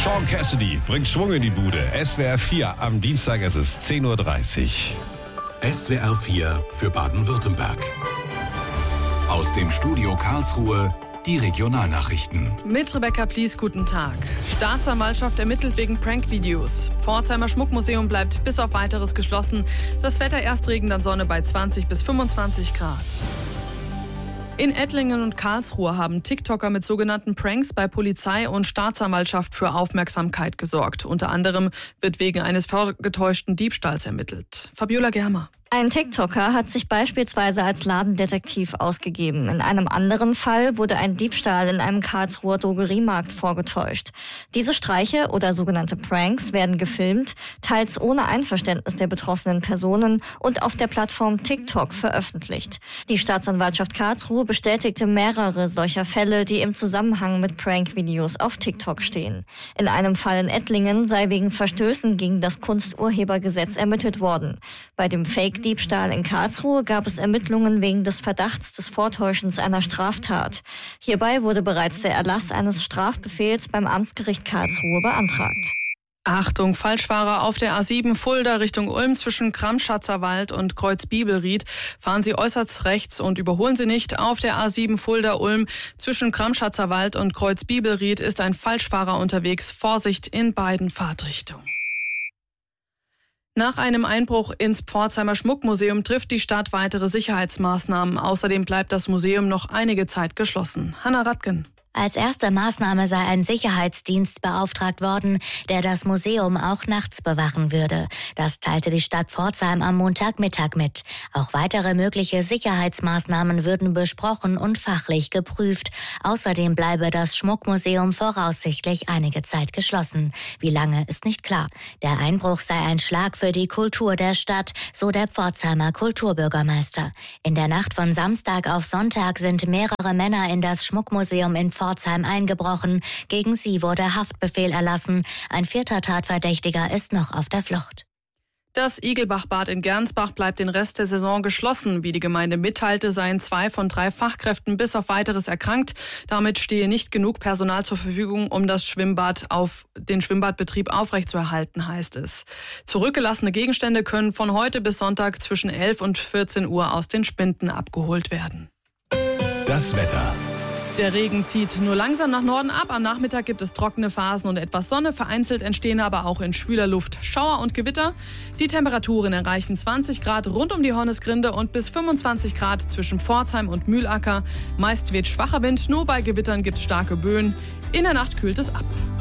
Sean Cassidy bringt Schwung in die Bude. SWR 4 am Dienstag, es ist 10.30 Uhr. SWR 4 für Baden-Württemberg. Aus dem Studio Karlsruhe die Regionalnachrichten. Mit Rebecca Plies, guten Tag. Staatsanwaltschaft ermittelt wegen Prankvideos. Pforzheimer Schmuckmuseum bleibt bis auf Weiteres geschlossen. Das Wetter erst Regen, dann Sonne bei 20 bis 25 Grad. In Ettlingen und Karlsruhe haben TikToker mit sogenannten Pranks bei Polizei und Staatsanwaltschaft für Aufmerksamkeit gesorgt. Unter anderem wird wegen eines vorgetäuschten Diebstahls ermittelt. Fabiola Germer. Ein TikToker hat sich beispielsweise als Ladendetektiv ausgegeben. In einem anderen Fall wurde ein Diebstahl in einem Karlsruher Drogeriemarkt vorgetäuscht. Diese Streiche oder sogenannte Pranks werden gefilmt, teils ohne Einverständnis der betroffenen Personen und auf der Plattform TikTok veröffentlicht. Die Staatsanwaltschaft Karlsruhe bestätigte mehrere solcher Fälle, die im Zusammenhang mit Prank-Videos auf TikTok stehen. In einem Fall in Ettlingen sei wegen Verstößen gegen das Kunsturhebergesetz ermittelt worden. Bei dem Fake-Diebstahl in Karlsruhe gab es Ermittlungen wegen des Verdachts des Vortäuschens einer Straftat. Hierbei wurde bereits der Erlass eines Strafbefehls beim Amtsgericht Karlsruhe beantragt. Achtung, Falschfahrer auf der A7 Fulda Richtung Ulm zwischen Kramschatzer-Wald und Kreuz-Bibelried. Fahren Sie äußerst rechts und überholen Sie nicht. Auf der A7 Fulda-Ulm zwischen Kramschatzer-Wald und Kreuz-Bibelried ist ein Falschfahrer unterwegs. Vorsicht in beiden Fahrtrichtungen. Nach einem Einbruch ins Pforzheimer Schmuckmuseum trifft die Stadt weitere Sicherheitsmaßnahmen. Außerdem bleibt das Museum noch einige Zeit geschlossen. Hanna Radken. Als erste Maßnahme sei ein Sicherheitsdienst beauftragt worden, der das Museum auch nachts bewachen würde. Das teilte die Stadt Pforzheim am Montagmittag mit. Auch weitere mögliche Sicherheitsmaßnahmen würden besprochen und fachlich geprüft. Außerdem bleibe das Schmuckmuseum voraussichtlich einige Zeit geschlossen. Wie lange, ist nicht klar. Der Einbruch sei ein Schlag für die Kultur der Stadt, so der Pforzheimer Kulturbürgermeister. In der Nacht von Samstag auf Sonntag sind mehrere Männer in das Schmuckmuseum in Pforzheim eingebrochen. Gegen sie wurde Haftbefehl erlassen. Ein vierter Tatverdächtiger ist noch auf der Flucht. Das Igelbachbad in Gernsbach bleibt den Rest der Saison geschlossen. Wie die Gemeinde mitteilte, seien 2 von 3 Fachkräften bis auf Weiteres erkrankt. Damit stehe nicht genug Personal zur Verfügung, um den Schwimmbadbetrieb aufrechtzuerhalten, heißt es. Zurückgelassene Gegenstände können von heute bis Sonntag zwischen 11 und 14 Uhr aus den Spinden abgeholt werden. Das Wetter. Der Regen zieht nur langsam nach Norden ab. Am Nachmittag gibt es trockene Phasen und etwas Sonne. Vereinzelt entstehen aber auch in schwüler Luft Schauer und Gewitter. Die Temperaturen erreichen 20 Grad rund um die Hornisgrinde und bis 25 Grad zwischen Pforzheim und Mühlacker. Meist weht schwacher Wind, nur bei Gewittern gibt es starke Böen. In der Nacht kühlt es ab.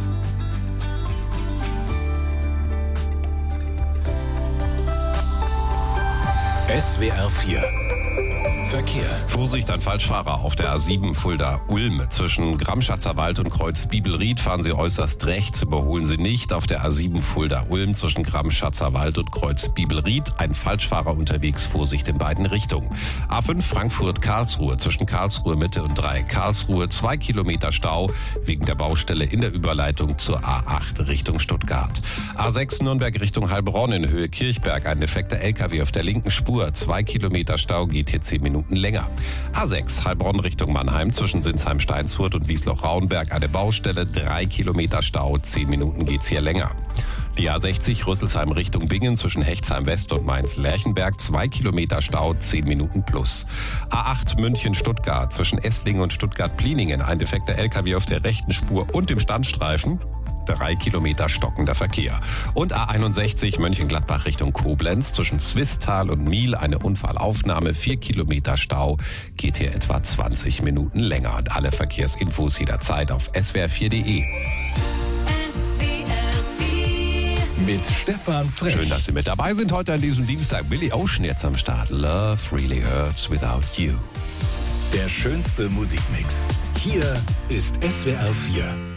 SWR 4 Verkehr. Vorsicht an Falschfahrer auf der A7 Fulda-Ulm. Zwischen Kramschatzer-Wald und Kreuz-Bibelried fahren Sie äußerst rechts, überholen Sie nicht. Auf der A7 Fulda-Ulm zwischen Kramschatzer-Wald und Kreuz-Bibelried ein Falschfahrer unterwegs, Vorsicht in beiden Richtungen. A5 Frankfurt-Karlsruhe zwischen Karlsruhe Mitte und Dreieck Karlsruhe 2 Kilometer Stau wegen der Baustelle in der Überleitung zur A8 Richtung Stuttgart. A6 Nürnberg Richtung Heilbronn in Höhe Kirchberg, ein defekter LKW auf der linken Spur, 2 Kilometer Stau, geht hier 10 Minuten länger. A6 Heilbronn Richtung Mannheim zwischen Sinsheim-Steinsfurt und Wiesloch-Rauenberg eine Baustelle, 3 Kilometer Stau, 10 Minuten geht's hier länger. Die A60 Rüsselsheim Richtung Bingen zwischen Hechtsheim West und Mainz-Lerchenberg 2 Kilometer Stau, 10 Minuten plus. A8 München-Stuttgart zwischen Esslingen und Stuttgart-Pliningen ein defekter LKW auf der rechten Spur und dem Standstreifen. 3 Kilometer stockender Verkehr. Und A61 Mönchengladbach Richtung Koblenz zwischen Zwistal und Miel eine Unfallaufnahme, 4 Kilometer Stau, geht hier etwa 20 Minuten länger. Und alle Verkehrsinfos jederzeit auf swr4.de. Mit Stefan Frech. Schön, dass Sie mit dabei sind heute an diesem Dienstag. Billy Ocean jetzt am Start. Love really hurts without you. Der schönste Musikmix. Hier ist SWR 4.